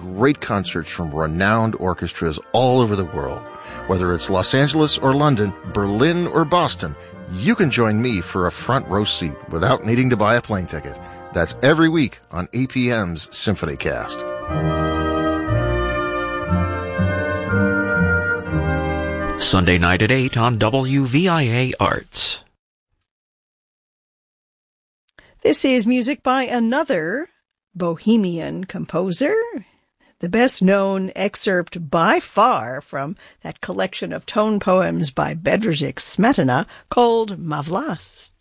great concerts from renowned orchestras all over the world. Whether it's Los Angeles or London, Berlin or Boston, you can join me for a front row seat without needing to buy a plane ticket. That's every week on APM's SymphonyCast. Sunday night at 8 on WVIA Arts. This is music by another Bohemian composer, the best-known excerpt by far from that collection of tone poems by Bedřich Smetana called Ma Vlast.